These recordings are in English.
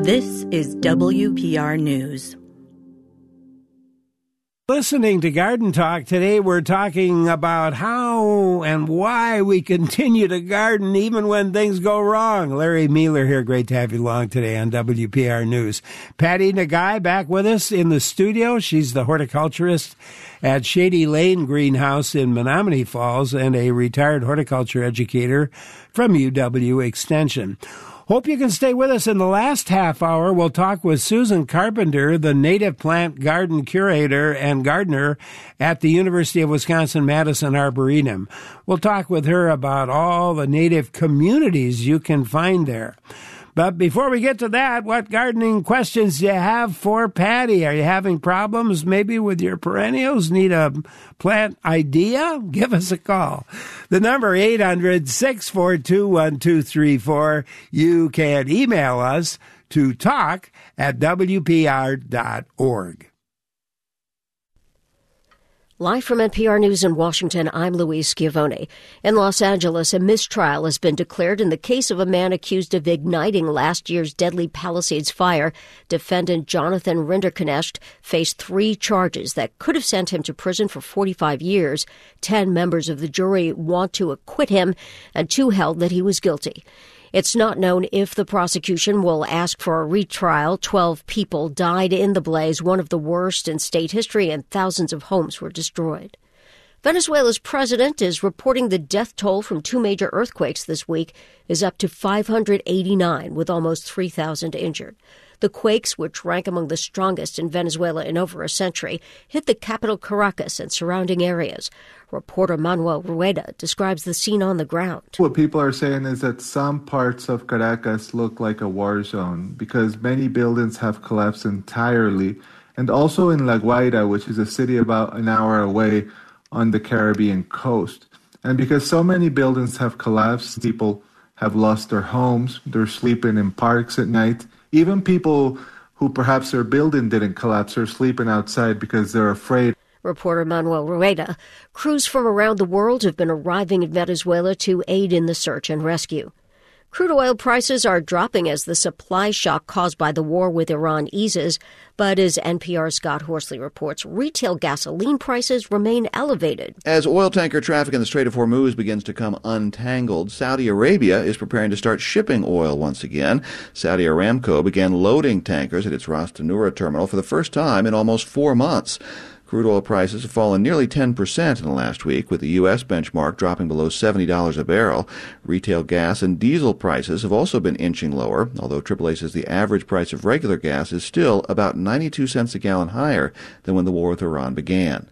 This is WPR News. Listening to Garden Talk today, we're talking about how and why we continue to garden even when things go wrong. Larry Mueller here. Great to have you along today on WPR News. Patty Nagai back with us in the studio. She's the horticulturist at Shady Lane Greenhouse in Menominee Falls and a retired horticulture educator from UW Extension. Hope you can stay with us in the last half hour. We'll talk with Susan Carpenter, the native plant garden curator and gardener at the University of Wisconsin-Madison Arboretum. We'll talk with her about all the native communities you can find there. But before we get to that, what gardening questions do you have for Patty? Are you having problems maybe with your perennials? Need a plant idea? Give us a call. The number 800-642-1234. You can email us to talk@wpr.org. Live from NPR News in Washington, I'm Louise Schiavone. In Los Angeles, a mistrial has been declared in the case of a man accused of igniting last year's deadly Palisades fire. Defendant Jonathan Rinderknecht faced 3 charges that could have sent him to prison for 45 years. 10 members of the jury want to acquit him, and 2 held that he was guilty. It's not known if the prosecution will ask for a retrial. 12 people died in the blaze, one of the worst in state history, and thousands of homes were destroyed. Venezuela's president is reporting the death toll from 2 major earthquakes this week is up to 589, with almost 3,000 injured. The quakes, which rank among the strongest in Venezuela in over a century, hit the capital Caracas and surrounding areas. Reporter Manuel Rueda describes the scene on the ground. What people are saying is that some parts of Caracas look like a war zone because many buildings have collapsed entirely. And also in La Guaira, which is a city about an hour away on the Caribbean coast. And because so many buildings have collapsed, people have lost their homes, they're sleeping in parks at night. Even people who perhaps their building didn't collapse are sleeping outside because they're afraid. Reporter Manuel Rueda. Crews from around the world have been arriving in Venezuela to aid in the search and rescue. Crude oil prices are dropping as the supply shock caused by the war with Iran eases. But as NPR's Scott Horsley reports, retail gasoline prices remain elevated. As oil tanker traffic in the Strait of Hormuz begins to come untangled, Saudi Arabia is preparing to start shipping oil once again. Saudi Aramco began loading tankers at its Ras Tanura terminal for the first time in almost 4 months. Crude oil prices have fallen nearly 10% in the last week, with the U.S. benchmark dropping below $70 a barrel. Retail gas and diesel prices have also been inching lower, although AAA says the average price of regular gas is still about 92 cents a gallon higher than when the war with Iran began.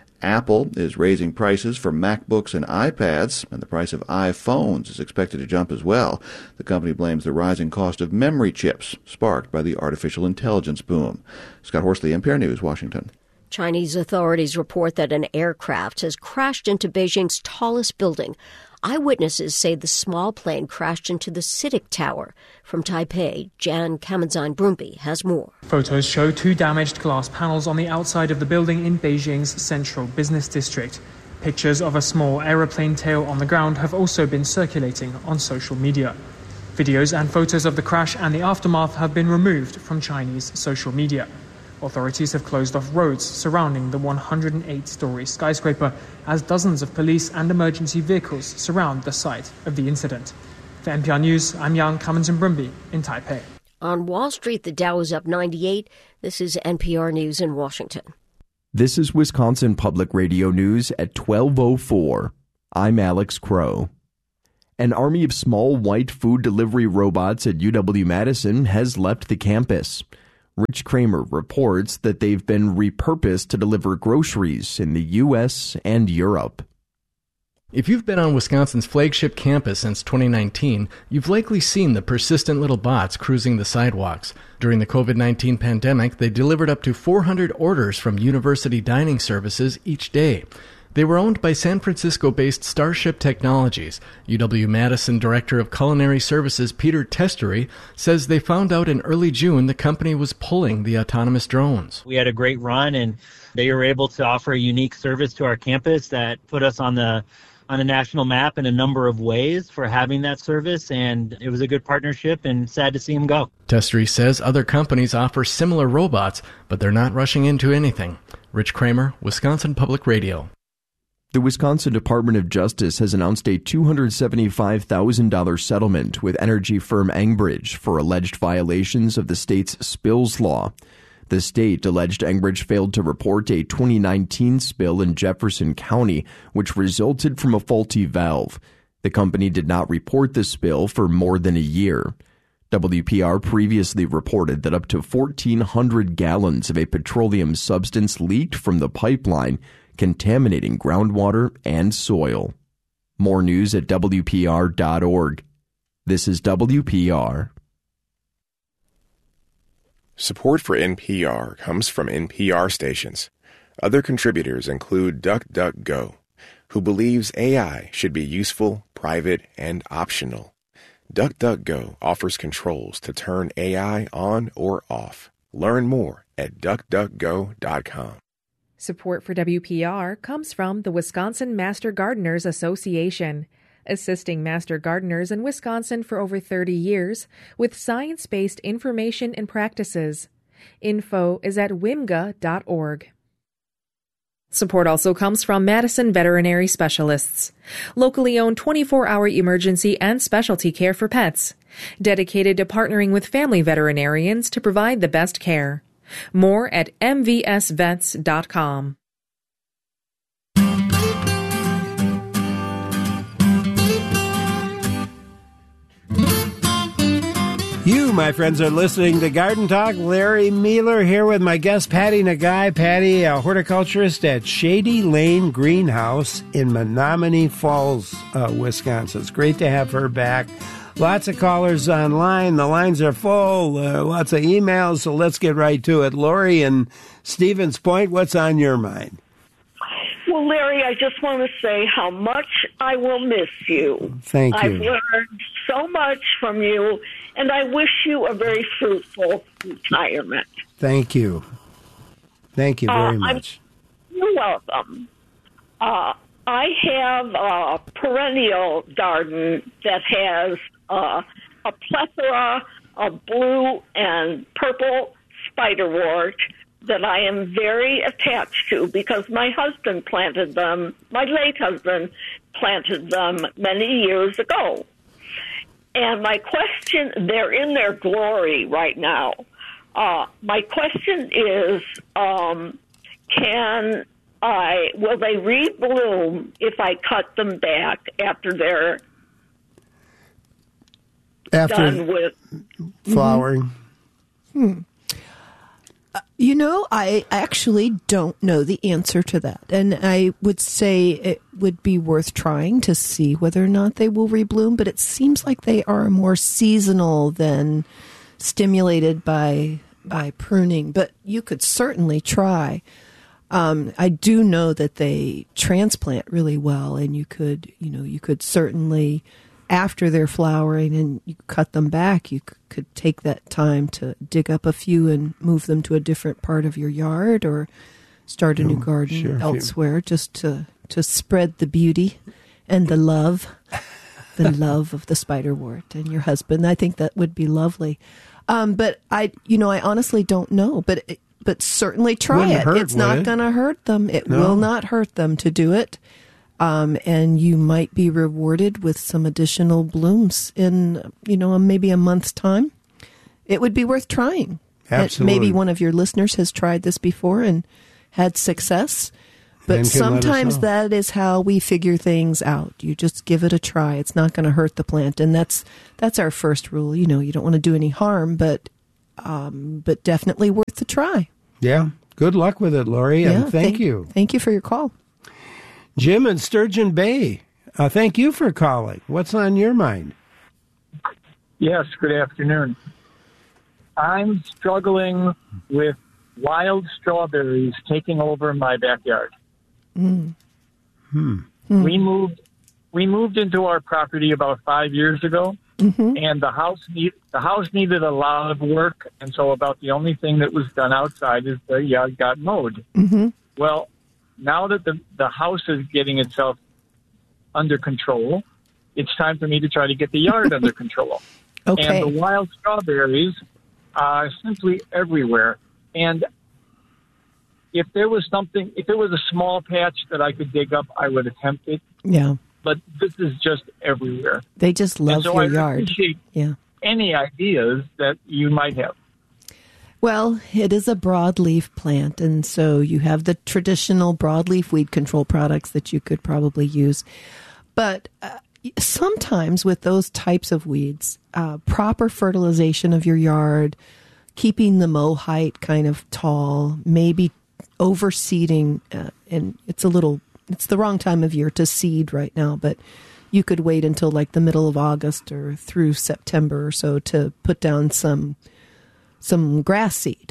Apple is raising prices for MacBooks and iPads, and the price of iPhones is expected to jump as well. The company blames the rising cost of memory chips, sparked by the artificial intelligence boom. Scott Horsley, NPR News, Washington. Chinese authorities report that an aircraft has crashed into Beijing's tallest building. Eyewitnesses say the small plane crashed into the CITIC Tower. From Taipei, Jan Kamenzine-Brumby has more. Photos show 2 damaged glass panels on the outside of the building in Beijing's central business district. Pictures of a small aeroplane tail on the ground have also been circulating on social media. Videos and photos of the crash and the aftermath have been removed from Chinese social media. Authorities have closed off roads surrounding the 108-story skyscraper as dozens of police and emergency vehicles surround the site of the incident. For NPR News, I'm Jan Kamenzine-Brumby in Taipei. On Wall Street, the Dow is up 98. This is NPR News in Washington. This is Wisconsin Public Radio News at 12:04. I'm Alex Crow. An army of small white food delivery robots at UW-Madison has left the campus. Rich Kramer reports that they've been repurposed to deliver groceries in the U.S. and Europe. If you've been on Wisconsin's flagship campus since 2019, you've likely seen the persistent little bots cruising the sidewalks. During the COVID-19 pandemic, they delivered up to 400 orders from university dining services each day. They were owned by San Francisco-based Starship Technologies. UW-Madison Director of Culinary Services Peter Testery says they found out in early June the company was pulling the autonomous drones. We had a great run, and they were able to offer a unique service to our campus that put us on the on a national map in a number of ways for having that service, and it was a good partnership, and sad to see him go. Testry says other companies offer similar robots, but they're not rushing into anything. Rich Kramer, Wisconsin Public Radio. The Wisconsin Department of Justice has announced a $275,000 settlement with energy firm Enbridge for alleged violations of the state's spills law. The state alleged Enbridge failed to report a 2019 spill in Jefferson County, which resulted from a faulty valve. The company did not report the spill for more than a year. WPR previously reported that up to 1,400 gallons of a petroleum substance leaked from the pipeline, contaminating groundwater and soil. More news at WPR.org. This is WPR. Support for NPR comes from NPR stations. Other contributors include DuckDuckGo, who believes AI should be useful, private, and optional. DuckDuckGo offers controls to turn AI on or off. Learn more at DuckDuckGo.com. Support for WPR comes from the Wisconsin Master Gardeners Association, assisting master gardeners in Wisconsin for over 30 years with science-based information and practices. Info is at wimga.org. Support also comes from Madison Veterinary Specialists, locally owned 24-hour emergency and specialty care for pets, dedicated to partnering with family veterinarians to provide the best care. More at mvsvets.com. You, my friends, are listening to Garden Talk. Larry Mealer here with my guest, Patty Nagai. Patty, a horticulturist at Shady Lane Greenhouse in Menominee Falls, Wisconsin. It's great to have her back. Lots of callers online. The lines are full. Lots of emails, so let's get right to it. Lori in Stevens Point, what's on your mind? Well, Larry, I just want to say how much I will miss you. Thank you. I've learned so much from you, and I wish you a very fruitful retirement. Thank you. Thank you very much. You're welcome. I have a perennial garden that has a plethora of blue and purple spiderwort that I am very attached to because my husband planted them, my late husband planted them many years ago. And my question, they're in their glory right now. My question is, will they rebloom if I cut them back after they're done with flowering? You know, I actually don't know the answer to that. And I would say it would be worth trying to see whether or not they will rebloom, but it seems like they are more seasonal than stimulated by pruning. But you could certainly try. I do know that they transplant really well, and you could certainly, after they're flowering and you cut them back, you could take that time to dig up a few and move them to a different part of your yard or start a new garden elsewhere, just to spread the beauty and the love of the spiderwort and your husband. I think that would be lovely. But I honestly don't know, but certainly try it. It's not going to hurt them. It will not hurt them to do it. And you might be rewarded with some additional blooms in, maybe a month's time. It would be worth trying. Absolutely. Maybe one of your listeners has tried this before and had success. But sometimes that is how we figure things out. You just give it a try. It's not going to hurt the plant. And that's our first rule. You don't want to do any harm, but definitely worth the try. Yeah. Good luck with it, Lori, and thank you. Thank you for your call. Jim in Sturgeon Bay, thank you for calling. What's on your mind? Yes, good afternoon. I'm struggling with wild strawberries taking over my backyard. We moved into our property about 5 years ago, and the house needed a lot of work, and so about the only thing that was done outside is the yard got mowed. Well, now that the house is getting itself under control, it's time for me to try to get the yard under control. Okay. And the wild strawberries are simply everywhere. And if there was a small patch that I could dig up, I would attempt it. Yeah. But this is just everywhere. They just love your yard. Appreciate yeah. any ideas that you might have. Well, it is a broadleaf plant, and so you have the traditional broadleaf weed control products that you could probably use. But sometimes with those types of weeds, proper fertilization of your yard, keeping the mow height kind of tall, maybe overseeding, and it's the wrong time of year to seed right now, but you could wait until like the middle of August or through September or so to put down some grass seed.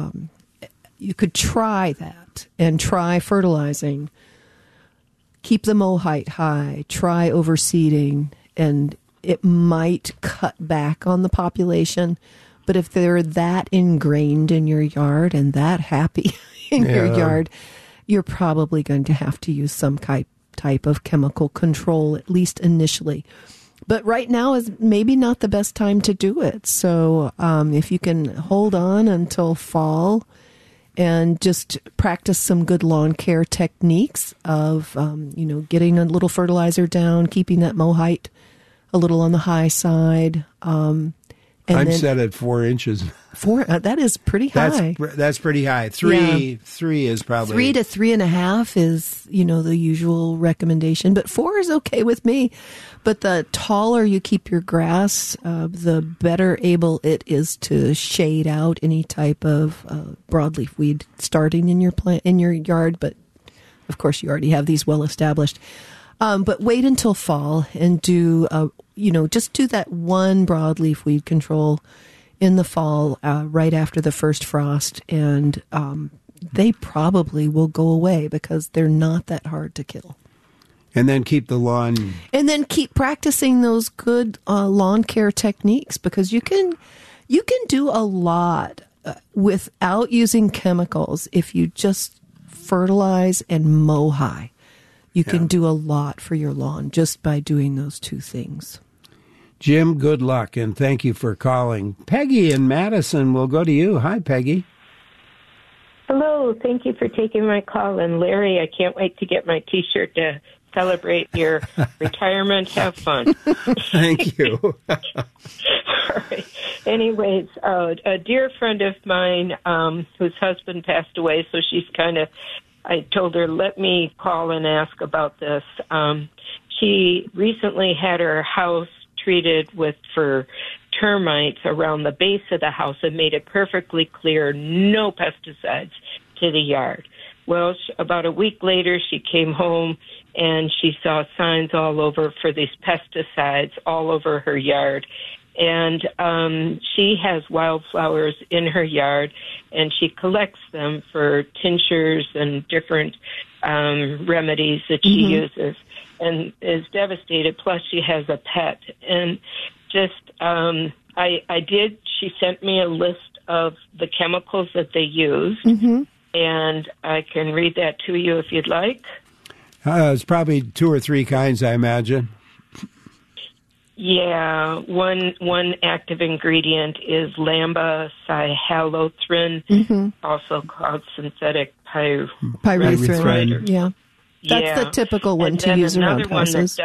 You could try that and try fertilizing. Keep the mow height high. Try overseeding, and it might cut back on the population. But if they're that ingrained in your yard and that happy in your yard, you're probably going to have to use some type of chemical control, at least initially. But right now is maybe not the best time to do it. So if you can hold on until fall and just practice some good lawn care techniques of, getting a little fertilizer down, keeping that mow height a little on the high side. I'm set at 4 inches. That is pretty high. That's pretty high. Three is probably 3 to 3.5 is the usual recommendation, but 4 is okay with me. But the taller you keep your grass, the better able it is to shade out any type of broadleaf weed starting in your yard. But of course, you already have these well established. But wait until fall and do just do that one broadleaf weed control in the fall, right after the first frost, and they probably will go away because they're not that hard to kill. And then keep the lawn. And then keep practicing those good lawn care techniques, because you can do a lot without using chemicals if you just fertilize and mow high. You can do a lot for your lawn just by doing those two things. Jim, good luck, and thank you for calling. Peggy in Madison, we'll go to you. Hi, Peggy. Hello. Thank you for taking my call. And Larry, I can't wait to get my T-shirt to celebrate your retirement. Have fun. Thank you. All right. Anyways, a dear friend of mine whose husband passed away, so she's I told her, let me call and ask about this. She recently had her house treated for termites around the base of the house and made it perfectly clear, no pesticides to the yard. Well, about a week later, she came home and she saw signs all over for these pesticides all over her yard. And she has wildflowers in her yard, and she collects them for tinctures and different remedies that she uses, and is devastated. Plus, she has a pet. And just, she sent me a list of the chemicals that they used, and I can read that to you if you'd like. It's probably 2 or 3 kinds, I imagine. Yeah, one active ingredient is lambda-cyhalothrin, also called synthetic pyrethrin. Yeah, that's the typical one to use around houses.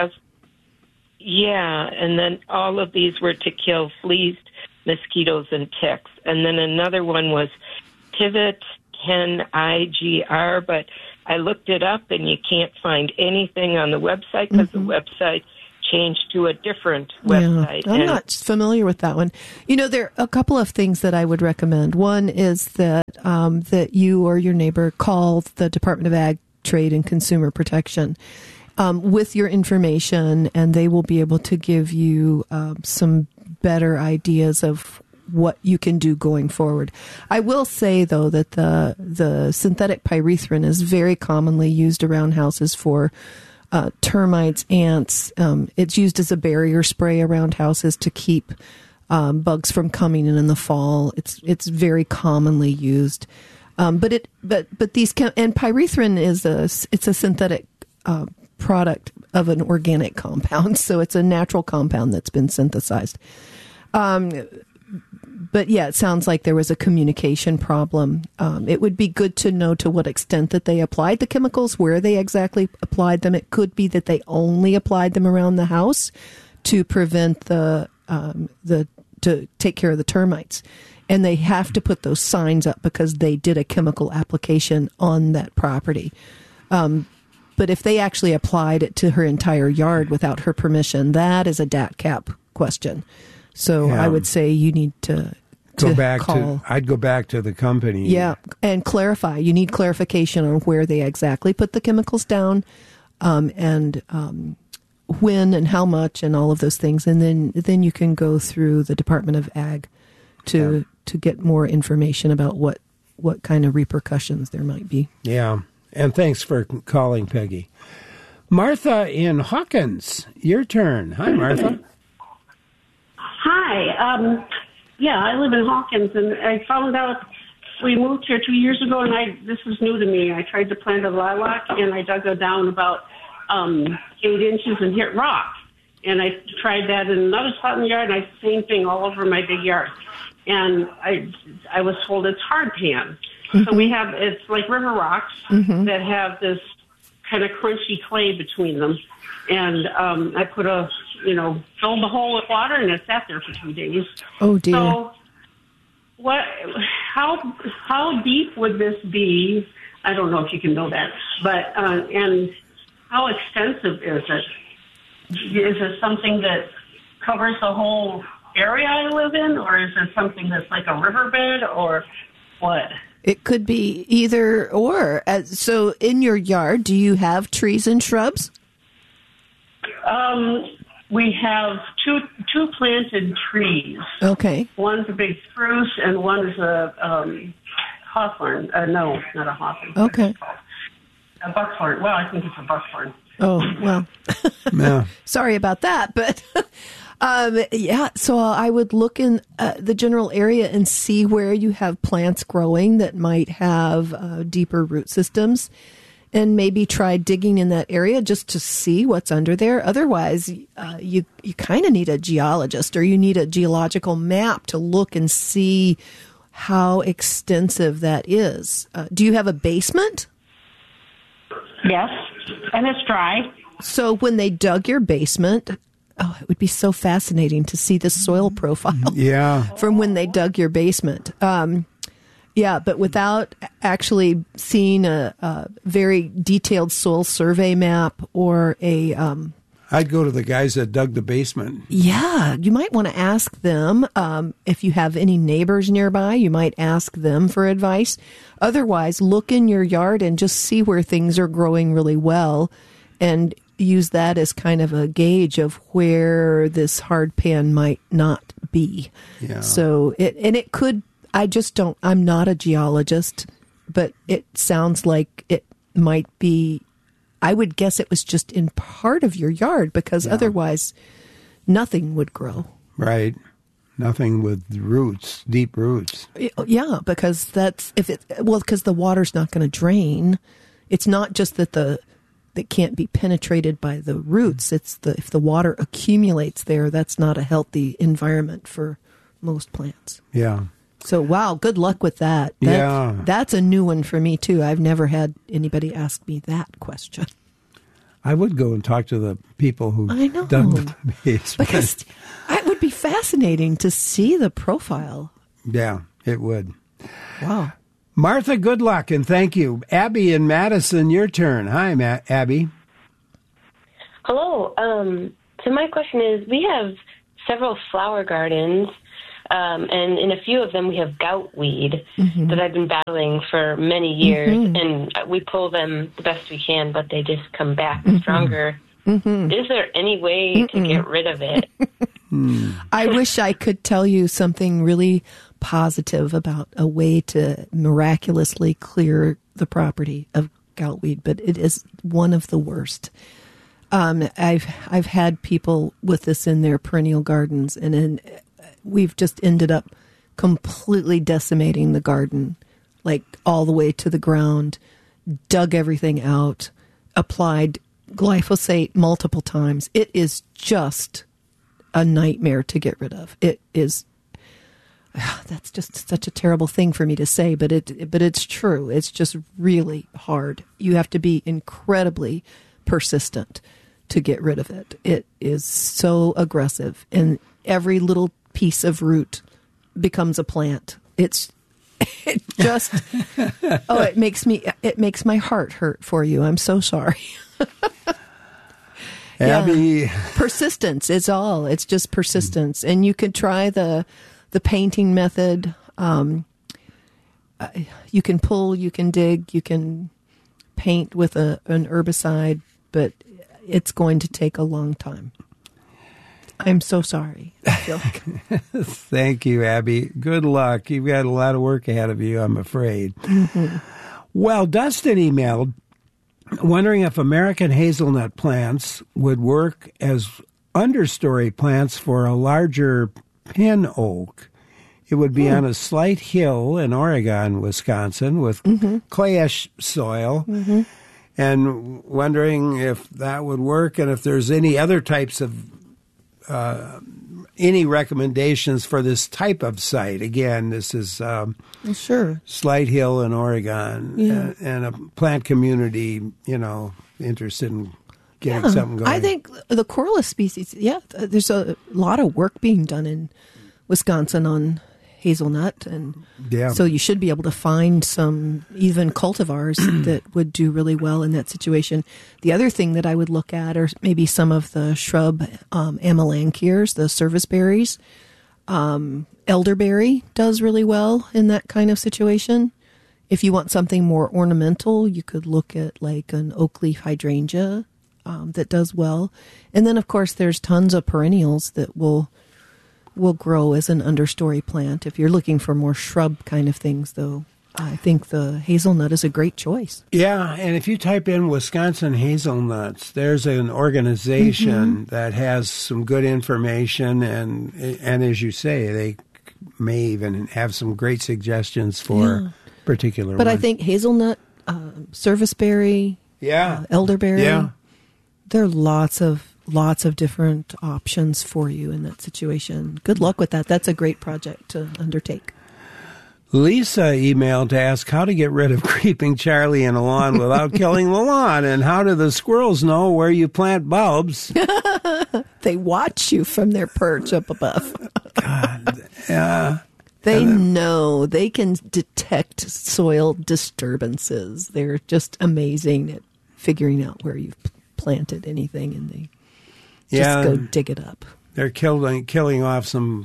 And then all of these were to kill fleas, mosquitoes, and ticks. And then another one was Pivot 10IGR, but I looked it up and you can't find anything on the website because the website changed to a different website. I'm not familiar with that one. There are a couple of things that I would recommend. One is that that you or your neighbor call the Department of Ag, Trade, and Consumer Protection with your information, and they will be able to give you some better ideas of what you can do going forward. I will say, though, that the synthetic pyrethrin is very commonly used around houses for termites, ants. It's used as a barrier spray around houses to keep bugs from coming in the fall. It's very commonly used. But these and pyrethrin is a synthetic product of an organic compound. So it's a natural compound that's been synthesized. But yeah, it sounds like there was a communication problem. It would be good to know to what extent that they applied the chemicals, where they exactly applied them. It could be that they only applied them around the house to prevent to take care of the termites. And they have to put those signs up because they did a chemical application on that property. But if they actually applied it to her entire yard without her permission, that is a DATCP question. So I would say you need to go back call. I'd go back to the company. Yeah, and clarify. You need clarification on where they exactly put the chemicals down, and when and how much and all of those things. And then you can go through the Department of Ag to get more information about what kind of repercussions there might be. Yeah, and thanks for calling, Peggy. Martha in Hawkins, your turn. Hi, Martha. Hi. I live in Hawkins, and I found out we moved here 2 years ago, and this is new to me. I tried to plant a lilac, and I dug it down about 8 inches and hit rock. And I tried that in another spot in the yard, and same thing all over my big yard. And I was told it's hardpan. Mm-hmm. So it's like river rocks that have this kind of crunchy clay between them. And I put filled the hole with water, and it sat there for 2 days. Oh, dear. So how deep would this be? I don't know if you can know that, but, and how extensive is it? Is it something that covers the whole area I live in, or is it something that's like a riverbed, or what? It could be either or. So in your yard, do you have trees and shrubs? We have two planted trees. Okay. One's a big spruce, and one is a hawthorn. No, not a hawthorn. Okay. A buckthorn. Well, I think it's a buckthorn. Oh, well. Yeah. Sorry about that, but so I would look in the general area and see where you have plants growing that might have deeper root systems, and maybe try digging in that area just to see what's under there. Otherwise, you kind of need a geologist, or you need a geological map to look and see how extensive that is. Do you have a basement? Yes, and it's dry. So when they dug your basement, it would be so fascinating to see the soil profile. Yeah. From when they dug your basement. But without actually seeing a very detailed soil survey map or a... I'd go to the guys that dug the basement. Yeah, you might want to ask them. If you have any neighbors nearby, you might ask them for advice. Otherwise, look in your yard and just see where things are growing really well, and use that as kind of a gauge of where this hardpan might not be. Yeah. So it could... I'm not a geologist, but it sounds like it might be, I would guess it was just in part of your yard, because otherwise nothing would grow. Right. Nothing with roots, deep roots. Yeah, because because the water's not going to drain. It's not just that that can't be penetrated by the roots. It's if the water accumulates there, that's not a healthy environment for most plants. Yeah. So, wow, good luck with that. That's a new one for me, too. I've never had anybody ask me that question. I would go and talk to the people who dug the basement. Because it would be fascinating to see the profile. Yeah, it would. Wow. Martha, good luck, and thank you. Abby in Madison, your turn. Hi, Abby. Hello. So my question is, we have several flower gardens, and in a few of them we have gout weed that I've been battling for many years, and we pull them the best we can, but they just come back stronger. Is there any way to get rid of it? I wish I could tell you something really positive about a way to miraculously clear the property of gout weed, but it is one of the worst. I've had people with this in their perennial gardens, and we've just ended up completely decimating the garden, like all the way to the ground, dug everything out, applied glyphosate multiple times. It is just a nightmare to get rid of. It is. That's just such a terrible thing for me to say, but it's true. It's just really hard. You have to be incredibly persistent to get rid of it. It is so aggressive, and every little piece of root becomes a plant. It just it makes my heart hurt for you. I'm so sorry. Abby, persistence is all. It's just persistence, and you could try the painting method. You can pull, you can dig, you can paint with an herbicide, but it's going to take a long time. I'm so sorry. I feel like. Thank you, Abby. Good luck. You've got a lot of work ahead of you, I'm afraid. Mm-hmm. Well, Dustin emailed wondering if American hazelnut plants would work as understory plants for a larger pin oak. It would be on a slight hill in Oregon, Wisconsin, with clayish soil, and wondering if that would work and if there's any other types of any recommendations for this type of site. Again, this is sure Slight Hill in Oregon, and a plant community, interested in getting something going. I think the Corylus species, there's a lot of work being done in Wisconsin on hazelnut, and so you should be able to find some even cultivars that would do really well in that situation. The other thing that I would look at are maybe some of the shrub amelanchiers, the service berries. Elderberry does really well in that kind of situation. If you want something more ornamental, you could look at like an oak leaf hydrangea that does well. And then, of course, there's tons of perennials that will grow as an understory plant. If you're looking for more shrub kind of things, though, I think the hazelnut is a great choice. Yeah, and if you type in Wisconsin hazelnuts, there's an organization that has some good information, and as you say, they may even have some great suggestions for particular ones. But I think hazelnut, serviceberry, elderberry, there are lots of different options for you in that situation. Good luck with that. That's a great project to undertake. Lisa emailed to ask how to get rid of Creeping Charlie in a lawn without killing the lawn, and how do the squirrels know where you plant bulbs? They watch you from their perch up above. God, yeah. They know. They can detect soil disturbances. They're just amazing at figuring out where you've planted anything, and they just go dig it up. They're killing off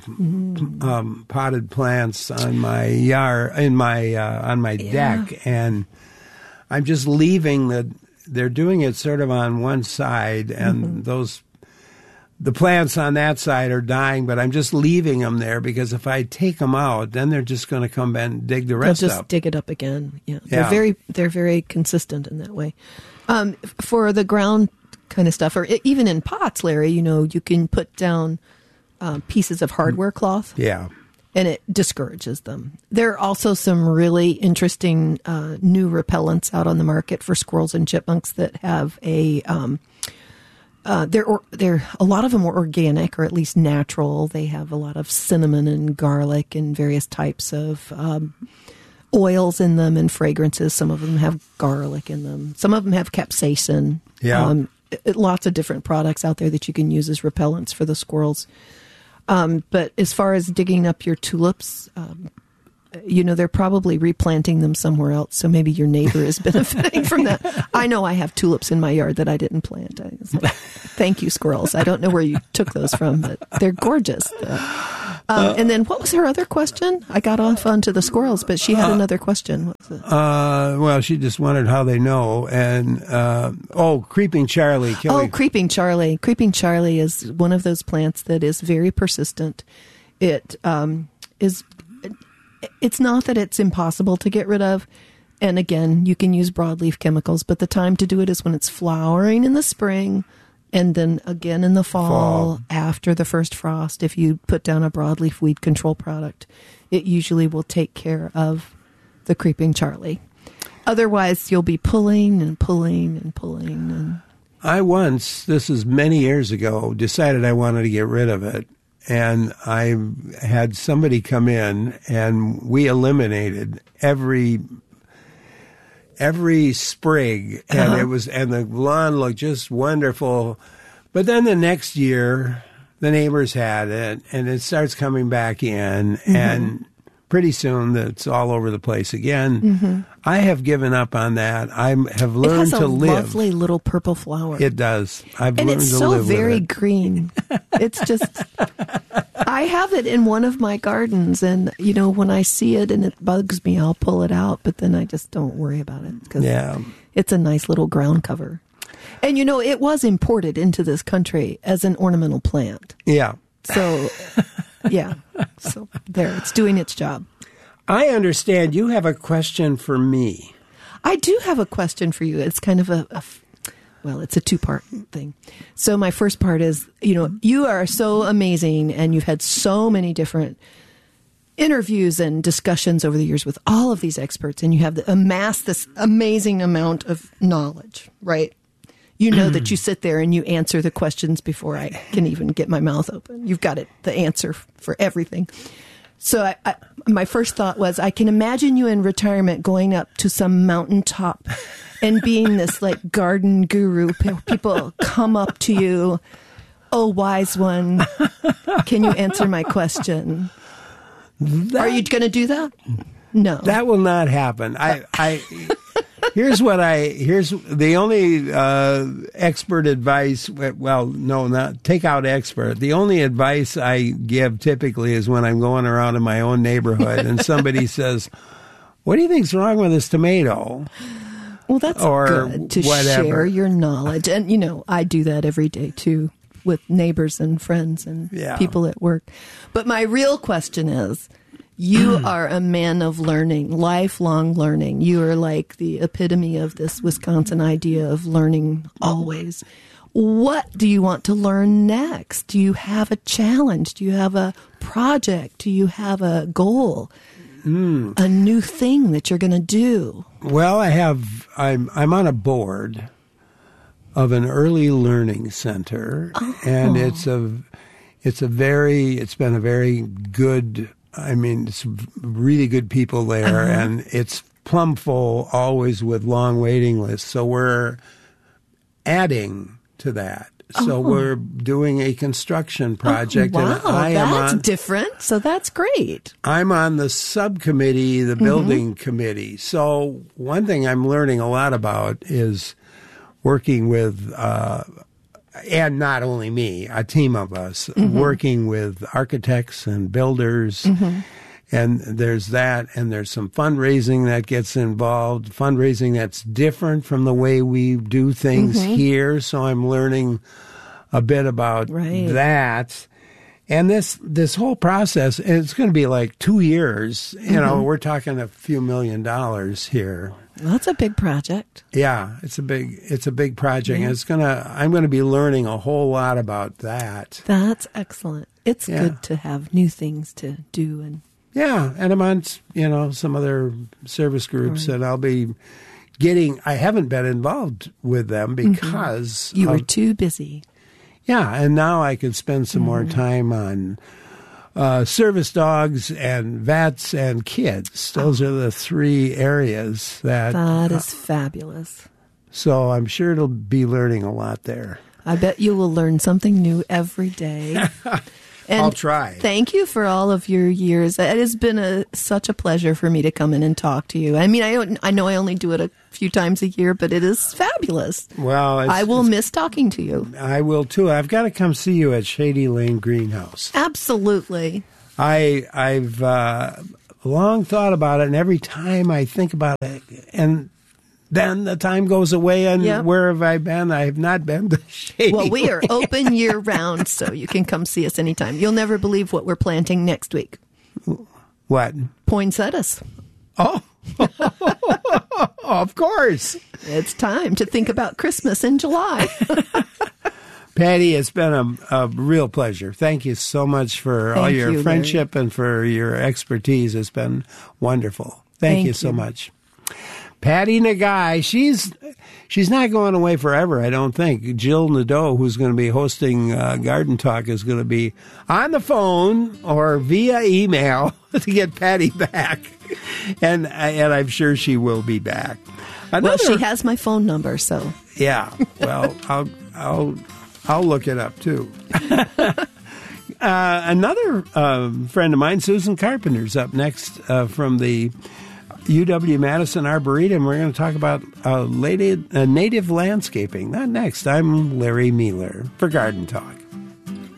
some potted plants on my yard, on my deck, and I'm just leaving they're doing it sort of on one side, and the plants on that side are dying, but I'm just leaving them there because if I take them out, then they're just going to come and dig the rest up. They'll just dig it up again. Yeah. They're very consistent in that way. For the ground kind of stuff, or even in pots, Larry, you can put down pieces of hardware cloth. Yeah. And it discourages them. There are also some really interesting new repellents out on the market for squirrels and chipmunks that have a they're a lot of them are organic, or at least natural. They have a lot of cinnamon and garlic and various types of oils in them and fragrances. Some of them have garlic in them. Some of them have capsaicin. Yeah. Lots of different products out there that you can use as repellents for the squirrels. But as far as digging up your tulips, they're probably replanting them somewhere else. So maybe your neighbor is benefiting from that. I know I have tulips in my yard that I didn't plant. I was like, thank you, squirrels. I don't know where you took those from, but they're gorgeous. And then what was her other question? I got off onto the squirrels, but she had another question. What was it? Well, she just wondered how they know. And, Creeping Charlie. Creeping Charlie. Creeping Charlie is one of those plants that is very persistent. It is... It's not that it's impossible to get rid of. And again, you can use broadleaf chemicals, but the time to do it is when it's flowering in the spring, and then again in the fall after the first frost. If you put down a broadleaf weed control product, it usually will take care of the Creeping Charlie. Otherwise, you'll be pulling and pulling and pulling. And I once, this is many years ago, decided I wanted to get rid of it. And I had somebody come in, and we eliminated every sprig, and the lawn looked just wonderful. But then the next year, the neighbors had it, and it starts coming back in, and pretty soon it's all over the place again. I have given up on that. I have learned to live. It has a lovely little purple flower. It does. I've learned to live with it. And it's so very green. It's just, I have it in one of my gardens, and, when I see it and it bugs me, I'll pull it out, but then I just don't worry about it because it's a nice little ground cover. And, it was imported into this country as an ornamental plant. Yeah. So, yeah. So, there, it's doing its job. I understand you have a question for me. I do have a question for you. It's kind of it's a two-part thing. So my first part is, you are so amazing, and you've had so many different interviews and discussions over the years with all of these experts, and you have amassed this amazing amount of knowledge, right? You know that you sit there and you answer the questions before I can even get my mouth open. You've got the answer for everything. So my first thought was, I can imagine you in retirement going up to some mountaintop and being this garden guru. People come up to you, "Oh, wise one, can you answer my question?" Are you going to do that? No. That will not happen. Here's the only expert advice. Well, no, not take out expert. The only advice I give typically is when I'm going around in my own neighborhood and somebody says, "What do you think's wrong with this tomato?" Well, that's good to share your knowledge. And, I do that every day too with neighbors and friends and people at work. But my real question is, you are a man of learning, lifelong learning. You are like the epitome of this Wisconsin idea of learning always. What do you want to learn next? Do you have a challenge? Do you have a project? Do you have a goal? A new thing that you're going to do? Well, I'm on a board of an early learning center, and it's been a very good. It's really good people there, and it's plumb full, always with long waiting lists. So we're adding to that. So we're doing a construction project. Wow, and that's different. So that's great. I'm on the subcommittee, the building committee. So one thing I'm learning a lot about is working with and not only me, a team of us, working with architects and builders. And there's that, and there's some fundraising that gets involved, fundraising that's different from the way we do things here. So I'm learning a bit about that. And this whole process, it's going to be like 2 years. We're talking a few $1 million here. Well, that's a big project. Yeah, it's a big project. And I'm going to be learning a whole lot about that. That's excellent. It's good to have new things to do. And I'm on, some other service groups that I'll be getting. I haven't been involved with them because you were too busy. Yeah, and now I can spend some more time on service dogs and vets and kids. Those are the three areas that is fabulous. So I'm sure it'll be learning a lot there. I bet you will learn something new every day. And I'll try. Thank you for all of your years. It has been such a pleasure for me to come in and talk to you. I mean, I know I only do it a few times a year, but it is fabulous. Well, I will miss talking to you. I will too. I've got to come see you at Shady Lane Greenhouse. Absolutely. I've long thought about it, and every time I think about it, and then the time goes away, and where have I been? I have not been to Shady Well, we are Lane. open year-round, so you can come see us anytime. You'll never believe what we're planting next week. What? Poinsettias. Oh, of course. It's time to think about Christmas in July. Patty, it's been a real pleasure. Thank you so much for all your friendship and for your expertise. It's been wonderful. Thank you so much. Patty Nagai, she's not going away forever, I don't think. Jill Nadeau, who's going to be hosting Garden Talk, is going to be on the phone or via email to get Patty back. And I'm sure she will be back. Well, she has my phone number, so. Yeah, well, I'll look it up, too. Another friend of mine, Susan Carpenter's up next from the UW-Madison Arboretum. We're going to talk about native landscaping. Not next. I'm Larry Mealer for Garden Talk.